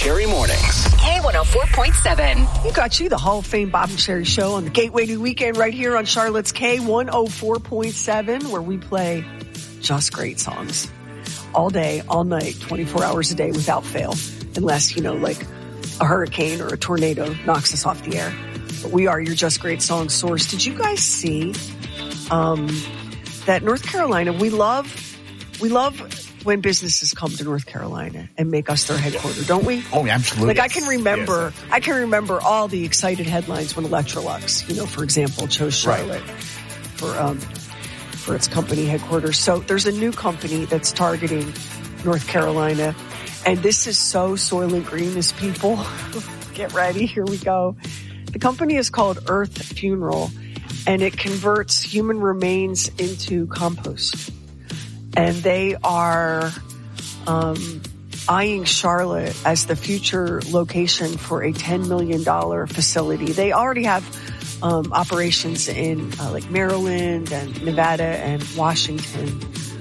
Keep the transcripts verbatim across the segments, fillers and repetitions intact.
Sherry Mornings. K one oh four point seven. You got you, the Hall of Fame Bob and Sherry Show on the Gateway to the Weekend right here on Charlotte's K one oh four point seven, where we play just great songs all day, all night, twenty-four hours a day without fail, unless, you know, like a hurricane or a tornado knocks us off the air. But we are your Just Great Song source. Did you guys see um, that North Carolina, we love, we love when businesses come to North Carolina and make us their headquarters, don't we? Oh, absolutely. Like I can remember, yes. I can remember all the excited headlines when Electrolux, you know, for example, chose Charlotte right. for, um, for its company headquarters. So there's a new company that's targeting North Carolina, and this is so Soylent Green's people. Get ready. Here we go. The company is called Earth Funeral, and it converts human remains into compost. And they are um, eyeing Charlotte as the future location for a ten million dollars facility. They already have um, operations in uh, like Maryland and Nevada and Washington.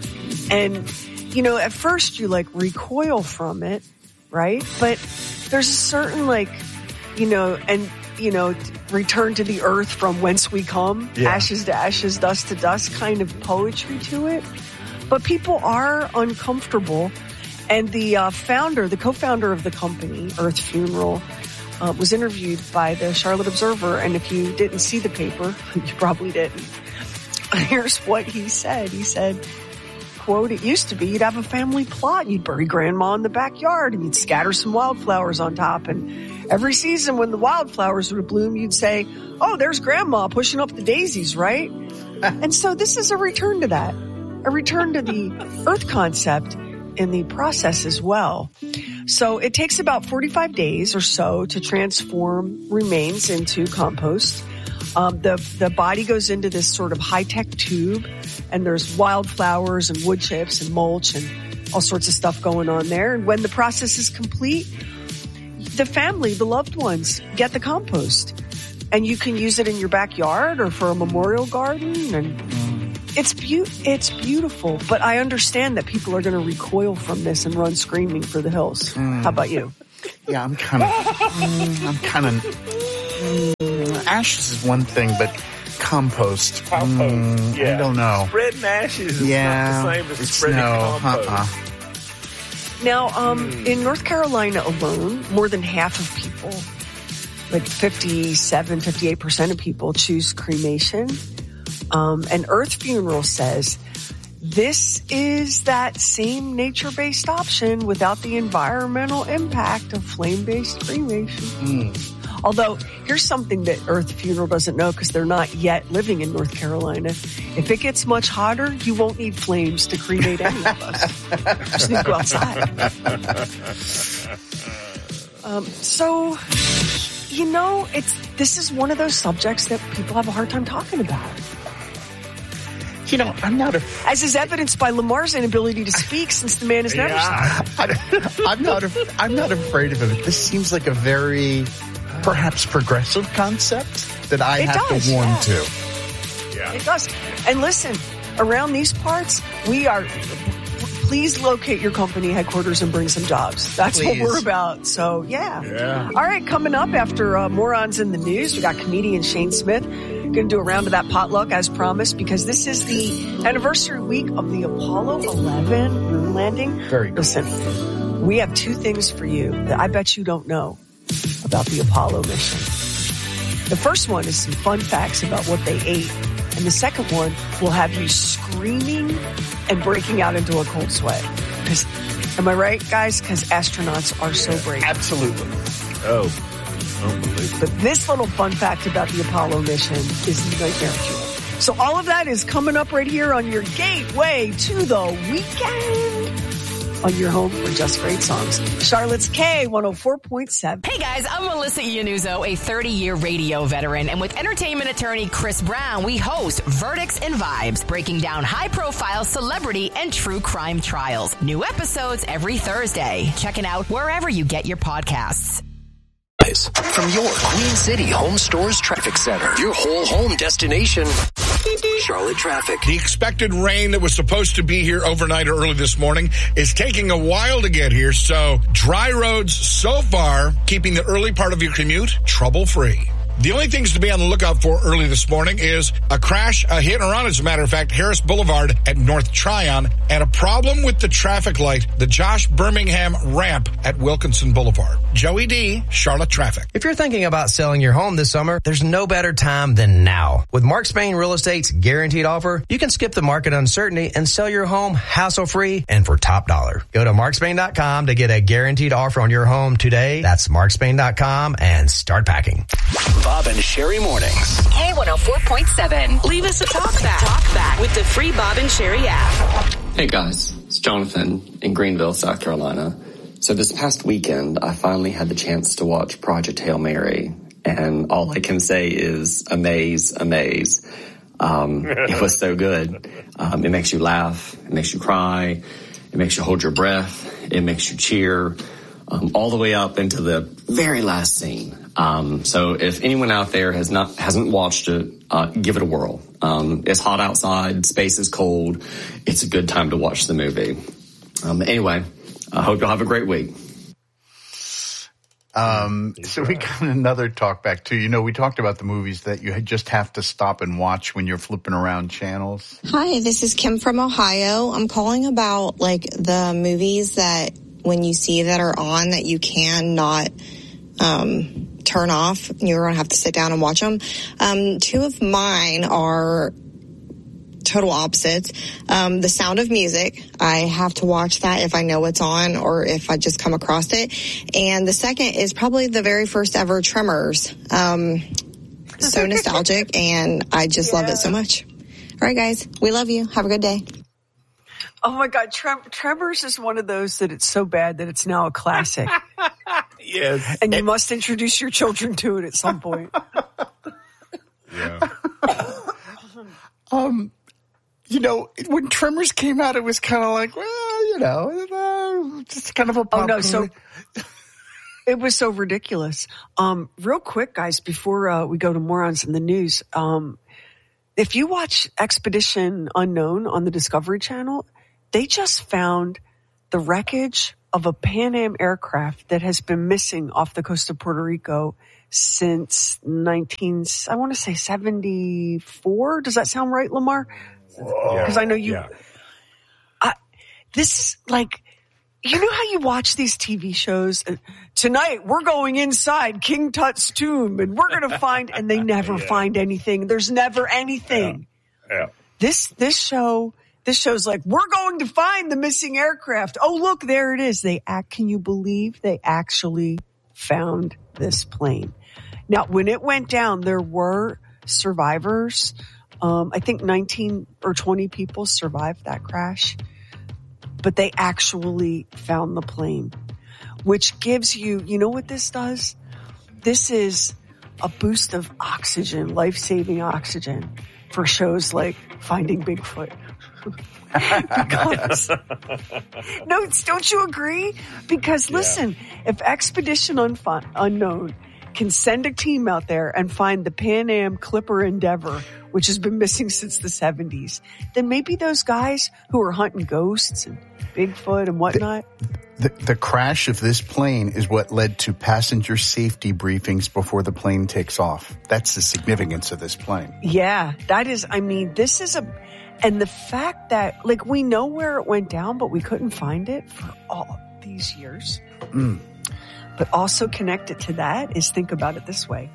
And, you know, at first you like recoil from it, right? But there's a certain like, you know, and, you know, return to the earth from whence we come, yeah. ashes to ashes, dust to dust kind of poetry to it. But people are uncomfortable. And the uh, founder, the co-founder of the company, Earth Funeral, uh, was interviewed by the Charlotte Observer. And if you didn't see the paper, you probably didn't. Here's what he said. He said, quote, "It used to be you'd have a family plot. You'd bury grandma in the backyard and you'd scatter some wildflowers on top. And every season when the wildflowers would bloom, you'd say, oh, there's grandma pushing up the daisies, right?" And so this is a return to that. A return to the earth concept in the process as well. So it takes about forty-five days or so to transform remains into compost. Um, the, the body goes into this sort of high-tech tube, and there's wildflowers and wood chips and mulch and all sorts of stuff going on there. And when the process is complete, the family, the loved ones, get the compost. And you can use it in your backyard or for a memorial garden, and It's be- it's beautiful, but I understand that people are going to recoil from this and run screaming for the hills. Mm. How about you? Yeah, I'm kind of, mm, I'm kind of, mm, ashes is one thing, but compost, compost, mm, yeah. I don't know. Spreading ashes is yeah, not the same as it's spreading no, compost. Uh-uh. Now, um, mm. in North Carolina alone, more than half of people, like fifty-seven, fifty-eight percent of people choose cremation. Um, and Earth Funeral says this is that same nature-based option without the environmental impact of flame-based cremation. Mm. Although, here's something that Earth Funeral doesn't know because they're not yet living in North Carolina. If it gets much hotter, you won't need flames to cremate any of us. Just need to go outside. Um, so, you know, it's this is one of those subjects that people have a hard time talking about. You know, I'm not a... As is evidenced by Lamar's inability to speak since the man has never yeah. spoken. I'm not, a, I'm not afraid of it. This seems like a very, perhaps progressive concept that I it have does, to warm yeah. to. Yeah. It does. And listen, around these parts, we are... Please locate your company headquarters and bring some jobs. That's Please. what we're about. So, yeah. yeah. All right, coming up after uh, Morons in the News, we got comedian Shane Smith. Going to do a round of that potluck as promised because this is the anniversary week of the Apollo eleven moon landing. Very cool. Listen, we have two things for you that I bet you don't know about the Apollo mission. The first one is some fun facts about what they ate. And the second one will have you screaming and breaking out into a cold sweat. Because, am I right, guys? Because astronauts are so brave. Absolutely. Oh, unbelievable. But this little fun fact about the Apollo mission is nightmare fuel. So all of that is coming up right here on your gateway to the weekend. On your home for Just Great Songs. Charlotte's K one oh four point seven. Hey guys, I'm Melissa Iannuzzo, a thirty-year radio veteran. And with entertainment attorney Chris Brown, we host Verdicts and Vibes, breaking down high-profile celebrity and true crime trials. New episodes every Thursday. Checking out wherever you get your podcasts. From your Queen City Home Stores Traffic Center, your whole home destination Charlotte traffic. The expected rain that was supposed to be here overnight or early this morning is taking a while to get here, so dry roads so far, keeping the early part of your commute trouble-free. The only things to be on the lookout for early this morning is a crash, a hit and run, as a matter of fact, Harris Boulevard at North Tryon, and a problem with the traffic light, the Josh Birmingham ramp at Wilkinson Boulevard. Joey D., Charlotte traffic. If you're thinking about selling your home this summer, there's no better time than now. With Mark Spain Real Estate's guaranteed offer, you can skip the market uncertainty and sell your home hassle-free and for top dollar. Go to mark spain dot com to get a guaranteed offer on your home today. That's mark spain dot com and start packing. Bob and Sherry Mornings. K one oh four point seven. Leave us a talk back. Talk back with the free Bob and Sherry app. Hey guys, it's Jonathan in Greenville, South Carolina. So this past weekend, I finally had the chance to watch Project Hail Mary, and all I can say is amaze, amaze. Um, it was so good. Um, it makes you laugh, it makes you cry, it makes you hold your breath, it makes you cheer, um, all the way up into the very last scene. Um, so if anyone out there has not, hasn't watched it, uh, give it a whirl. Um, it's hot outside, space is cold. It's a good time to watch the movie. Um, anyway, I hope you'll have a great week. Um, so we got another talk back too. You know, we talked about the movies that you just have to stop and watch when you're flipping around channels. Hi, this is Kim from Ohio. I'm calling about like the movies that when you see that are on that you cannot, um, turn off. You're going to have to sit down and watch them. Um, two of mine are total opposites. Um, The Sound of Music. I have to watch that if I know it's on or if I just come across it. And the second is probably the very first ever Tremors. Um, so nostalgic, and I just yeah. love it so much. All right, guys. We love you. Have a good day. Oh, my God. Trem- Tremors is one of those that it's so bad that it's now a classic. Yes. And you must introduce your children to it at some point. Yeah. um, you know, when Tremors came out, it was kind of like, well, you know, uh, just kind of a pop. Oh, no, so it was so ridiculous. Um, real quick, guys, before uh, we go to Morons in the News, um, if you watch Expedition Unknown on the Discovery Channel, they just found the wreckage of a Pan Am aircraft that has been missing off the coast of Puerto Rico since nineteen, I want to say seventy-four. Does that sound right, Lamar? Because I know you. Yeah. I, this is like, you know how you watch these T V shows? Tonight we're going inside King Tut's tomb and we're going to find, and they never yeah. find anything. There's never anything. Yeah. yeah. This this show. This show's like, we're going to find the missing aircraft. Oh, look, there it is. They act, can you believe they actually found this plane? Now, when it went down, there were survivors. Um, I think nineteen or twenty people survived that crash, but they actually found the plane, which gives you, you know what this does? This is a boost of oxygen, life-saving oxygen for shows like Finding Bigfoot. Because, no, don't you agree? Because listen, yeah. if Expedition Unf- Unknown can send a team out there and find the Pan Am Clipper Endeavor, which has been missing since the seventies, then maybe those guys who are hunting ghosts and Bigfoot and whatnot. The, the, the crash of this plane is what led to passenger safety briefings before the plane takes off. That's the significance of this plane. Yeah, that is, I mean, this is a... And the fact that, like, we know where it went down, but we couldn't find it for all these years. Mm. But also connected to that is, think about it this way.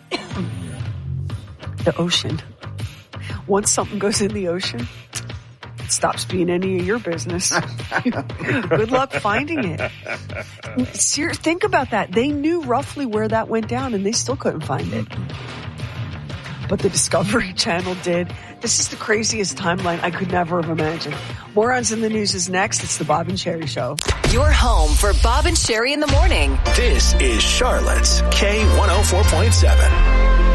The ocean. Once something goes in the ocean, it stops being any of your business. Good luck finding it. Ser- think about that. They knew roughly where that went down, and they still couldn't find it. But the Discovery Channel did. This is the craziest timeline I could never have imagined. Morons in the News is next. It's the Bob and Sherry Show. Your home for Bob and Sherry in the morning. This is Charlotte's K one oh four point seven.